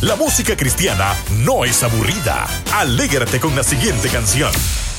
La música cristiana no es aburrida. Alégrate con la siguiente canción.